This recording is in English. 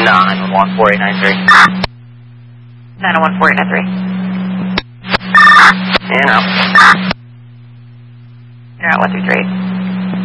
911 4893. 901 4893. And out. You're out 133.